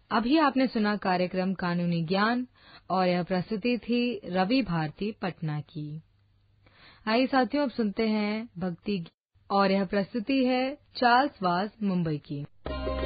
अभी आपने सुना कार्यक्रम कानूनी ज्ञान और यह प्रस्तुति थी रवि भारती पटना की। आइए साथियों, अब सुनते हैं भक्ति और यह प्रस्तुति है चार्ल्स वाज मुंबई की।